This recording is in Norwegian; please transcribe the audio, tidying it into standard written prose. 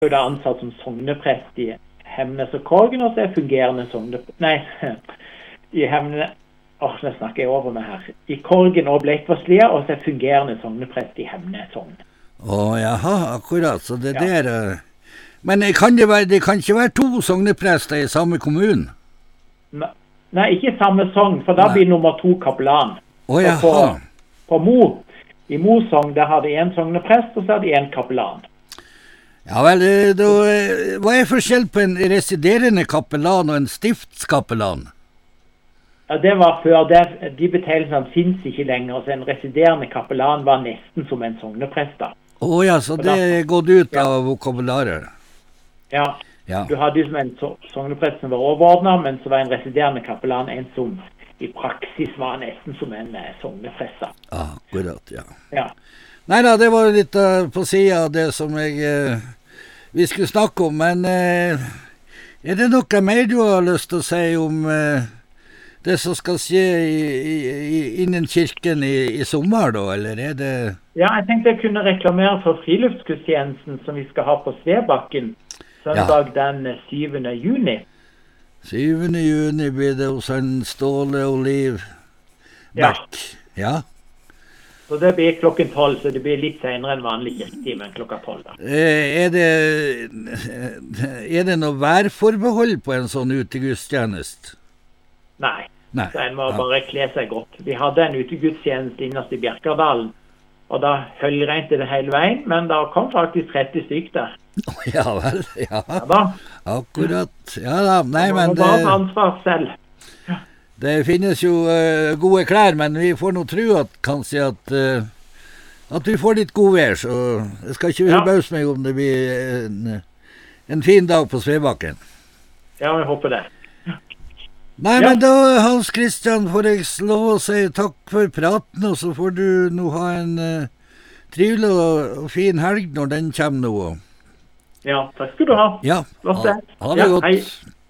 er jo da ansatt som sogneprest i Hemnes og Korgen, og så er fungerende i Hemnes, nå snakker jeg over meg her, i Korgen og Bleikvasslia, og så er fungerende sogneprest i Hemnes sogn. Jaha, akkurat, så det der... Men det kan ikke være to sogneprester i samme kommunen? Nei, ikke samme sogn, for da blir nummer 2 kapellan. På Mo, i Mo sogn, der har de en sogneprest, og så har de en kapellan. Ja vel, hva er forskjell på en residerende kapellan og en stiftskapellan? Ja, det var før. De betegnelsene finnes ikke lenger, så en residerende kapellan var nesten som en sogneprest da. Så det er gått ut av vokabularet? Ja, du hadde jo som en sogneprest som var overordnet, men så var en residerende kapellan en som i praksis var nesten som en sogneprest. Akkurat, ja. Neida, det var litt på siden av det som vi skulle snakke om, men er det noe mer du har lyst til å si om det som skal skje innen kirken i sommer da, eller er det... Ja, jeg tenkte jeg kunne reklamere for friluftsgudstjenesten som vi skal ha på Svebakken, søndag den 7. juni. 7. juni blir det hos en Ståle Oliv Beck. Ja. Så det blir klokken 12, så det blir litt senere enn vanlig kirketime enn klokka 12 da. Er det noe værforbehold på en sånn utegudstjeneste? Nei. Så en må bare kle seg godt. Vi hadde en utegudstjeneste innerst i Bjerkardalen, og da høljregnet det hele veien, men da kom faktisk 30 stykker der. Ja vel, ja da. Akkurat, ja da. Nei, men det... Bare ansvar selv. Det finnes jo gode klær, men vi får nå tro at vi får litt god vær, så jeg skal ikke forbause meg om det blir en fin dag på Svebakken. Ja, jeg håper det. Nei, men da, Hans Christian, får jeg lov å si takk for praten, og så får du nå ha en trivelig og fin helg når den kommer nå. Ja, takk skal du ha. Ja, ha det godt. Hei.